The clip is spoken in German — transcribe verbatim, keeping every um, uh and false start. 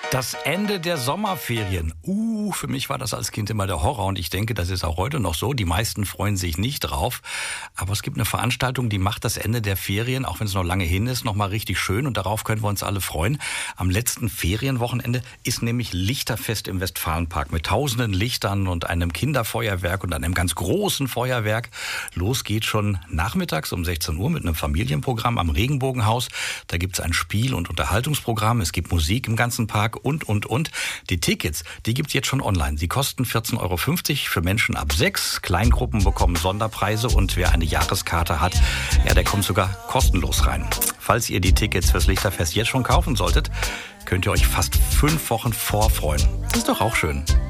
Das Ende der Sommerferien. Uh, für mich war das als Kind immer der Horror und ich denke, das ist auch heute noch so. Die meisten freuen sich nicht drauf. Aber es gibt eine Veranstaltung, die macht das Ende der Ferien, auch wenn es noch lange hin ist, noch mal richtig schön und darauf können wir uns alle freuen. Am letzten Ferienwochenende ist nämlich Lichterfest im Westfalenpark mit tausenden Lichtern und einem Kinderfeuerwerk und einem ganz großen Feuerwerk. Los geht schon nachmittags um sechzehn Uhr mit einem Familienprogramm am Regenbogenhaus. Da gibt es ein Spiel- und Unterhaltungsprogramm. Es gibt Musik im ganzen Park. Und, und, und. Die Tickets, die gibt's jetzt schon online. Sie kosten vierzehn Euro fünfzig für Menschen ab sechs. Kleingruppen bekommen Sonderpreise und wer eine Jahreskarte hat, ja, der kommt sogar kostenlos rein. Falls ihr die Tickets fürs Lichterfest jetzt schon kaufen solltet, könnt ihr euch fast fünf Wochen vorfreuen. Das ist doch auch schön.